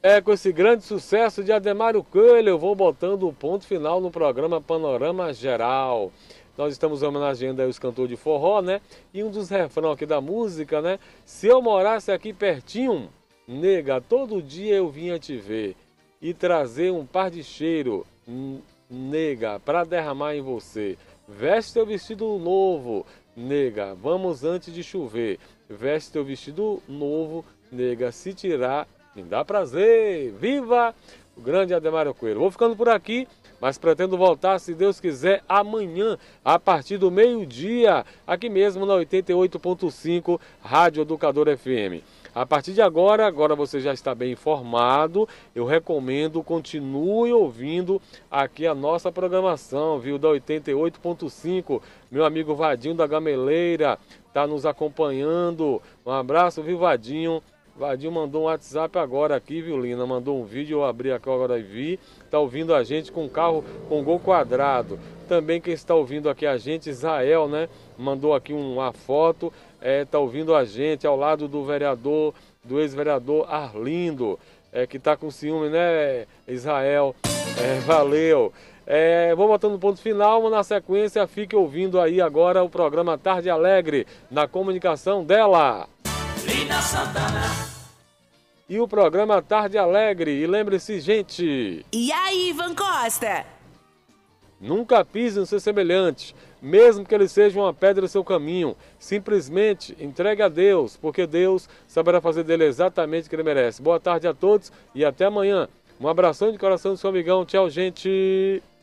Com esse grande sucesso de Ademário Coelho, eu vou botando o ponto final no programa Panorama Geral. Nós estamos homenageando aí os cantores de forró, né? E um dos refrões aqui da música, né? Se eu morasse aqui pertinho, nega, todo dia eu vinha te ver e trazer um par de cheiro, nega, pra derramar em você. Veste teu vestido novo, nega, vamos antes de chover. Veste teu vestido novo, nega, se tirar, me dá prazer. Viva o grande Ademário Coelho. Vou ficando por aqui, mas pretendo voltar, se Deus quiser, amanhã, a partir do meio-dia, aqui mesmo na 88.5 Rádio Educador FM. A partir de agora você já está bem informado, eu recomendo, continue ouvindo aqui a nossa programação, viu, da 88.5, meu amigo Vadinho da Gameleira está nos acompanhando, um abraço, viu, Vadinho? Vadinho mandou um WhatsApp agora aqui, viu, Lina? Mandou um vídeo, eu abri aqui agora e vi. Está ouvindo a gente com carro com gol quadrado. Também quem está ouvindo aqui a gente, Israel, né? Mandou aqui uma foto. Está ouvindo a gente ao lado do vereador, do ex-vereador Arlindo, que está com ciúme, né, Israel? Valeu. Vou botando ponto final, mas na sequência fique ouvindo aí agora o programa Tarde Alegre, na comunicação dela. Lina Santana. E o programa Tarde Alegre. E lembre-se, gente... E aí, Ivan Costa? Nunca pise no seu semelhante, mesmo que ele seja uma pedra no seu caminho. Simplesmente entregue a Deus, porque Deus saberá fazer dele exatamente o que ele merece. Boa tarde a todos e até amanhã. Um abração de coração do seu amigão. Tchau, gente.